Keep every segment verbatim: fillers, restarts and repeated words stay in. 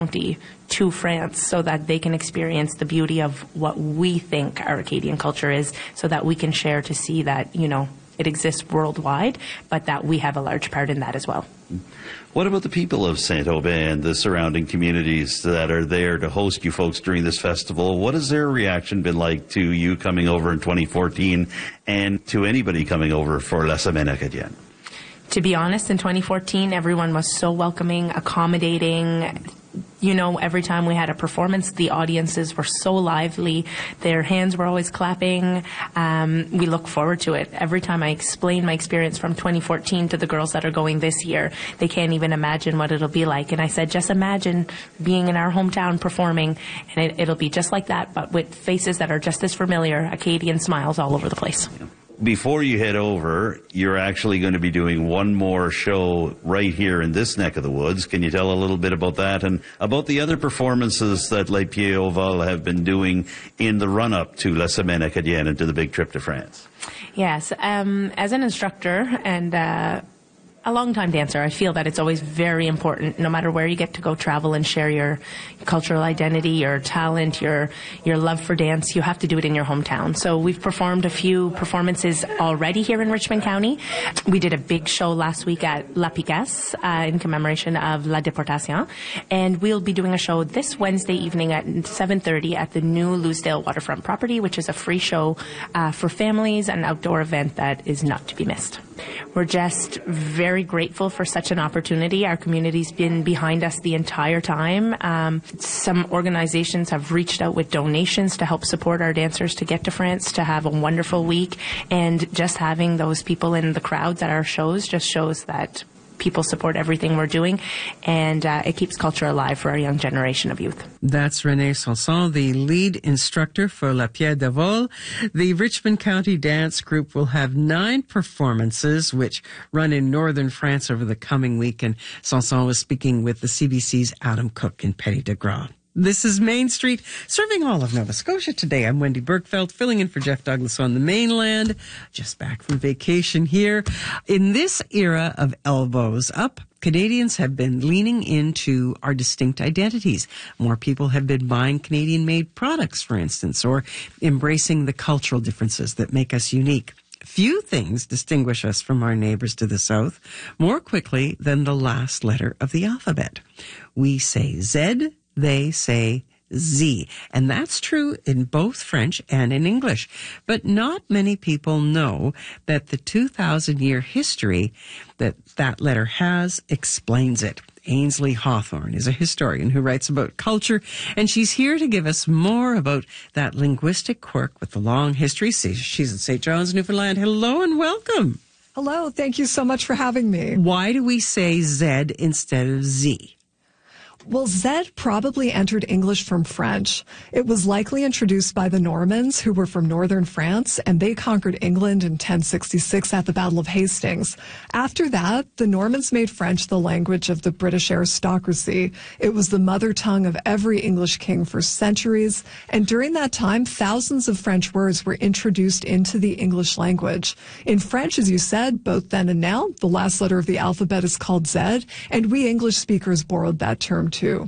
county to France so that they can experience the beauty of what we think our Acadian culture is, so that we can share to see that, you know, it exists worldwide, but that we have a large part in that as well. What about the people of Saint-Aubin and the surrounding communities that are there to host you folks during this festival? What has their reaction been like to you coming over in twenty fourteen and to anybody coming over for La Semaine Acadienne? To be honest, in twenty fourteen, everyone was so welcoming, accommodating. You know, every time we had a performance, the audiences were so lively. Their hands were always clapping. Um, we look forward to it. Every time I explain my experience from twenty fourteen to the girls that are going this year, they can't even imagine what it'll be like. And I said, just imagine being in our hometown performing, and it, it'll be just like that, but with faces that are just as familiar, Acadian smiles all over the place. Yeah. Before you head over, you're actually going to be doing one more show right here in this neck of the woods. Can you tell a little bit about that and about the other performances that Les Pieds au Vol have been doing in the run-up to La Semaine Acadienne and to the big trip to France? Yes. Um, as an instructor and uh, a long-time dancer, I feel that it's always very important, no matter where you get to go travel and share your cultural identity, your talent, your your love for dance, you have to do it in your hometown. So we've performed a few performances already here in Richmond County. We did a big show last week at La Picasse uh, in commemoration of La Déportation, and we'll be doing a show this Wednesday evening at seven thirty at the new Loosedale Waterfront property, which is a free show uh, for families, an outdoor event that is not to be missed. We're just very grateful for such an opportunity. Our community's been behind us the entire time. Um, some organizations have reached out with donations to help support our dancers to get to France, to have a wonderful week. And just having those people in the crowds at our shows just shows that people support everything we're doing, and uh, it keeps culture alive for our young generation of youth. That's Renee Sanson, the lead instructor for Les Pieds au Vol. The Richmond County Dance Group will have nine performances which run in northern France over the coming week, and Sanson was speaking with the C B C's Adam Cook in Petite de Grace. This is Main Street, serving all of Nova Scotia today. I'm Wendy Bergfeld, filling in for Jeff Douglas on the mainland, just back from vacation here. In this era of elbows up, Canadians have been leaning into our distinct identities. More people have been buying Canadian-made products, for instance, or embracing the cultural differences that make us unique. Few things distinguish us from our neighbors to the south more quickly than the last letter of the alphabet. We say Z, they say Z. And that's true in both French and in English. But not many people know that the two thousand year history that that letter has explains it. Ainsley Hawthorne is a historian who writes about culture, and she's here to give us more about that linguistic quirk with the long history. She's at Saint John's, Newfoundland. Hello and welcome. Hello. Thank you so much for having me. Why do we say Z instead of Z? Well, Z probably entered English from French. It was likely introduced by the Normans, who were from northern France, and they conquered England in ten sixty-six at the Battle of Hastings. After that, the Normans made French the language of the British aristocracy. It was the mother tongue of every English king for centuries, and during that time, thousands of French words were introduced into the English language. In French, as you said, both then and now, the last letter of the alphabet is called Z, and we English speakers borrowed that term too.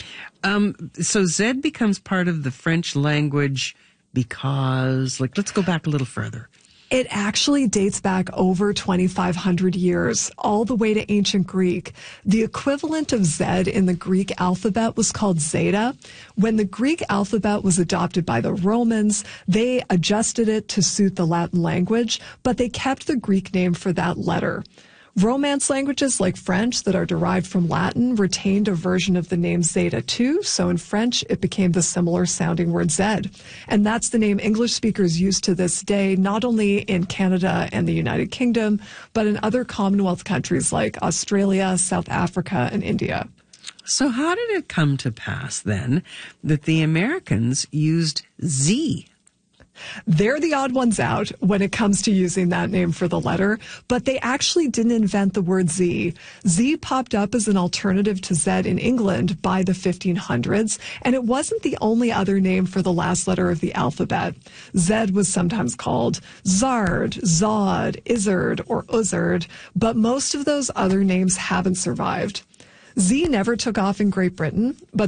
Um, so Z becomes part of the French language because, like, let's go back a little further. It actually dates back over twenty-five hundred years, all the way to ancient Greek. The equivalent of Z in the Greek alphabet was called Zeta. When the Greek alphabet was adopted by the Romans, they adjusted it to suit the Latin language, but they kept the Greek name for that letter. Romance languages like French that are derived from Latin retained a version of the name Zeta too, so in French it became the similar sounding word Z. And that's the name English speakers use to this day, not only in Canada and the United Kingdom, but in other Commonwealth countries like Australia, South Africa, and India. So how did it come to pass then that the Americans used Z? They're the odd ones out when it comes to using that name for the letter, but they actually didn't invent the word Z. Z popped up as an alternative to Z in England by the fifteen hundreds, and it wasn't the only other name for the last letter of the alphabet. Z was sometimes called Zard, Zod, Izzard, or Uzzard, but most of those other names haven't survived. Z never took off in Great Britain, but